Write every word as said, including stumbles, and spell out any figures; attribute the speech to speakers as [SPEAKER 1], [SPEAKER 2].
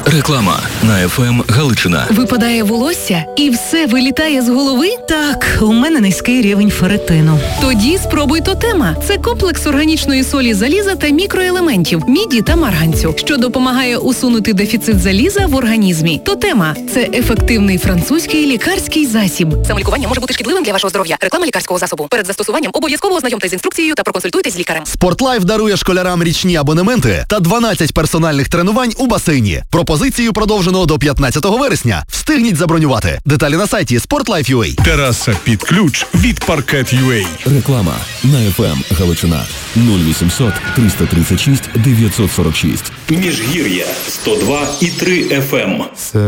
[SPEAKER 1] Реклама на еф ем Галичина.
[SPEAKER 2] Випадає волосся і все вилітає з голови?
[SPEAKER 3] Так, у мене низький рівень ферритину.
[SPEAKER 2] Тоді спробуй Тотема. Це комплекс органічної солі заліза та мікроелементів, міді та марганцю, що допомагає усунути дефіцит заліза в організмі. Тотема – це ефективний французький лікарський засіб.
[SPEAKER 4] Самолікування може бути шкідливим для вашого здоров'я. Реклама лікарського засобу. Перед застосуванням обов'язково ознайомтесь з інструкцією та проконсультуйтесь з лікарем.
[SPEAKER 5] Спортлайф дарує школярам річні абонементи та дванадцять персональних тренувань у басейні. Пропозицію продовжено до п'ятнадцятого вересня. Встигніть забронювати. Деталі на сайті спортлайф крапка ю а.
[SPEAKER 6] Тераса під ключ від паркет крапка ю а.
[SPEAKER 1] Реклама на еф ем Галичина. нуль вісімсот триста тридцять шість дев'ятсот сорок шість.
[SPEAKER 7] Міжгір'я сто два і три еф ем.